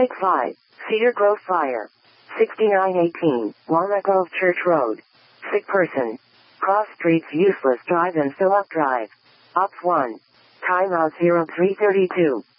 Take 5. Cedar Grove Fire. 6918, Walnut Grove Church Road. Sick person. Cross streets useless drive and fill up drive. Ops 1. Timeout 0332.